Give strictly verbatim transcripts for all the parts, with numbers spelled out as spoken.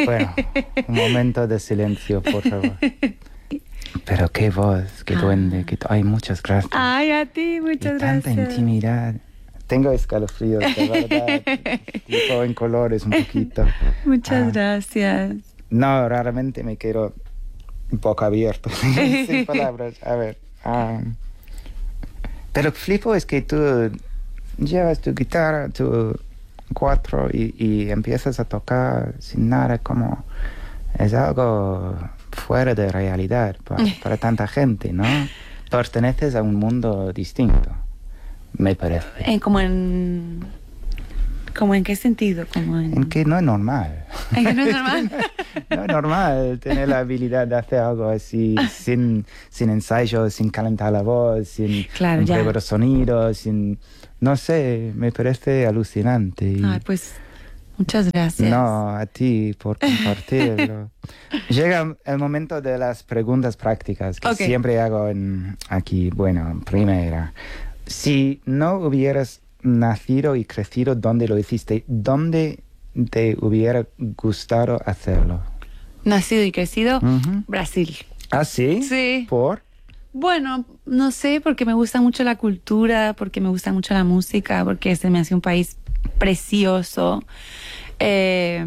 Bueno, un momento de silencio, por favor. Pero qué voz, qué duende, qué... Ay, muchas gracias. Ay, a ti, muchas y gracias. Tanta intimidad. Tengo escalofríos, de verdad. Tipo en colores un poquito. Muchas Ah. gracias. No, raramente me quedo un poco abierto, sin palabras. A ver. Um, pero flipo es que tú llevas tu guitarra, tu cuatro y, y empiezas a tocar sin nada, como es algo fuera de realidad para, para tanta gente, ¿no? Perteneces a un mundo distinto, me parece. Eh, como en... ¿Cómo en qué sentido? Como en... En que no es normal. ¿En que no es normal? No es normal tener la habilidad de hacer algo así sin, sin ensayo, sin calentar la voz, sin Claro, un ya. juego de sonidos, sin... No sé, me parece alucinante. Y Ay, pues, muchas gracias. no, a ti por compartirlo. Llega el momento de las preguntas prácticas que Ok. siempre hago en, aquí. Bueno, primera. Si no hubieras nacido y crecido donde lo hiciste, ¿dónde te hubiera gustado hacerlo? Nacido y crecido, Ujú. Brasil. ¿Ah, sí? Sí. ¿Por? Bueno, no sé, porque me gusta mucho la cultura, porque me gusta mucho la música, porque se me hace un país precioso. Eh,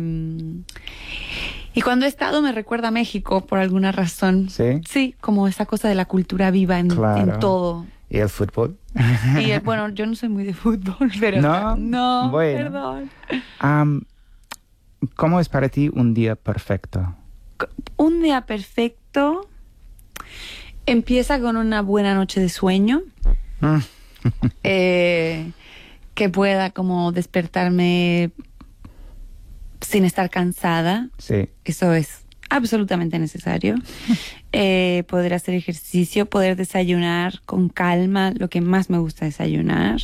y cuando he estado me recuerda a México por alguna razón. ¿Sí? Sí, como esa cosa de la cultura viva en, Claro. en todo. ¿Y el fútbol? Y eh, bueno, yo no soy muy de fútbol, pero ¿No? no, Bueno. perdón. Am, ¿Cómo es para ti un día perfecto? Un día perfecto empieza con una buena noche de sueño. Mm. eh, que pueda como despertarme sin estar cansada. Sí. Eso es absolutamente necesario. Eh, poder hacer ejercicio, poder desayunar con calma, lo que más me gusta desayunar.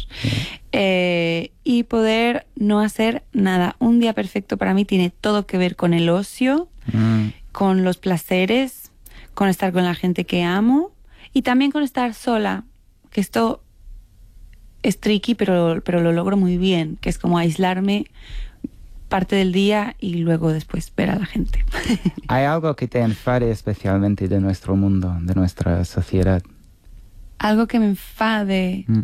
Eh, y poder no hacer nada. Un día perfecto para mí tiene todo que ver con el ocio, Mm. con los placeres, con estar con la gente que amo y también con estar sola, que esto es tricky, pero, pero lo logro muy bien, que es como aislarme parte del día y luego después ver a la gente. ¿Hay algo que te enfade especialmente de nuestro mundo, de nuestra sociedad? Algo que me enfade. Mm.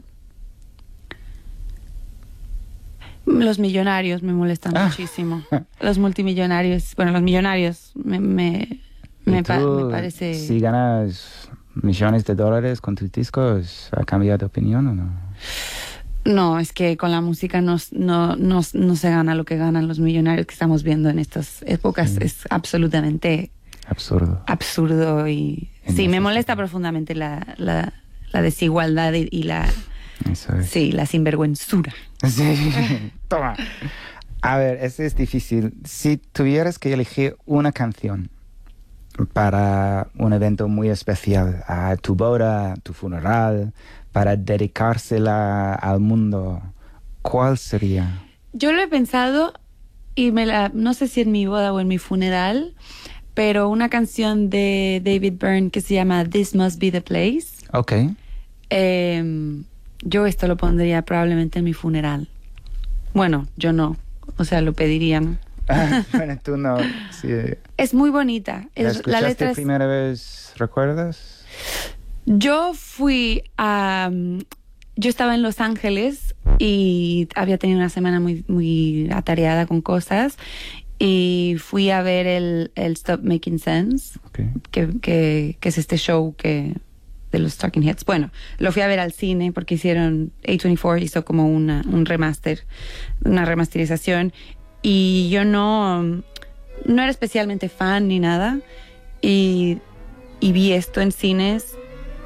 Los millonarios me molestan Ah. muchísimo. Los multimillonarios, bueno, los millonarios me, me, me, ¿Y pa- tú, me parece... si ganas millones de dólares con tus discos, ¿ha cambiado de opinión o no? No, es que con la música no, no, no, no se gana lo que ganan los millonarios que estamos viendo en estas épocas. Sí. Es absolutamente Absurdo. absurdo y... Sí, me Innecesario. molesta profundamente la, la, la desigualdad y, y la... Eso es. Sí, la sinvergüenzura. Sí. Toma. A ver, eso es difícil. Si tuvieras que elegir una canción para un evento muy especial, a tu boda, tu funeral, para dedicársela al mundo, ¿cuál sería? Yo lo he pensado y me la, no sé si en mi boda o en mi funeral, pero una canción de David Byrne que se llama This Must Be the Place. Ok. Eh, yo esto lo pondría probablemente en mi funeral. Bueno, yo no. O sea, lo pedirían. Ah, bueno, tú no. Sí. Es muy bonita. ¿La Es, la escuchaste letra es... primera vez, recuerdas? Yo fui a... Yo estaba en Los Ángeles y había tenido una semana muy, muy atareada con cosas y fui a ver el, el Stop Making Sense, Okay. que, que, que es este show que de los Talking Heads. Bueno, lo fui a ver al cine porque hicieron, A veinticuatro hizo como una, un remaster, una remasterización y yo no, no era especialmente fan ni nada y, y vi esto en cines.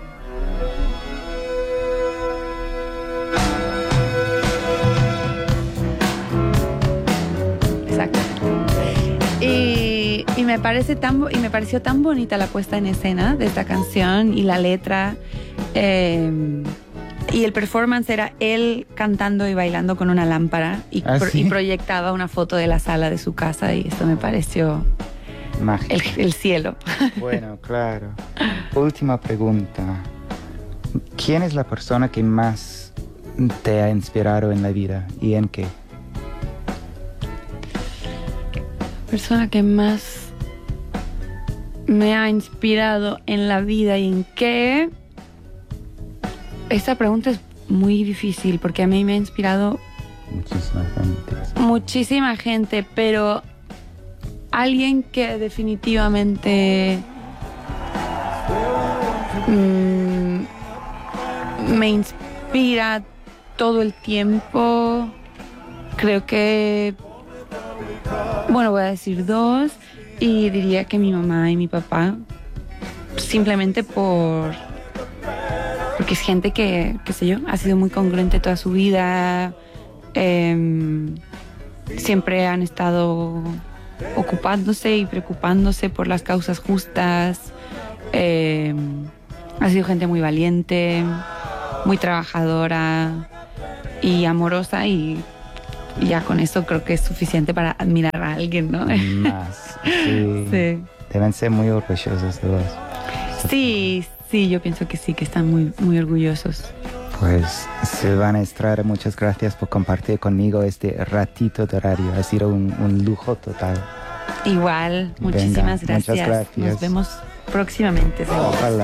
Exacto. Y, y me parece tan y me pareció tan bonita la puesta en escena de esta canción y la letra. Eh, y el performance era él cantando y bailando con una lámpara y, ¿Ah, pro- sí? y proyectaba una foto de la sala de su casa y esto me pareció Mágico. el, el cielo. Bueno, claro. Última pregunta. ¿Quién es la persona que más te ha inspirado en la vida y en qué? persona que más me ha inspirado en la vida y en qué. Esta pregunta es muy difícil porque a mí me ha inspirado Muchísima gente. muchísima gente, pero alguien que definitivamente mmm, me inspira todo el tiempo. Creo que, bueno, voy a decir dos y diría que mi mamá y mi papá, simplemente por porque es gente que, qué sé yo, ha sido muy congruente toda su vida, eh, siempre han estado ocupándose y preocupándose por las causas justas, eh, ha sido gente muy valiente, muy trabajadora y amorosa, y ya con eso creo que es suficiente para admirar a alguien, ¿no? Más. Sí. Sí. Deben ser muy orgullosos de vos. Sí, sí, yo pienso que sí, que están muy, muy orgullosos. Pues Silvana Estrada, muchas gracias por compartir conmigo este ratito de radio. Ha sido un, un lujo total. Igual, muchísimas Venga, gracias. muchas gracias. Nos vemos próximamente, seguro. Ojalá.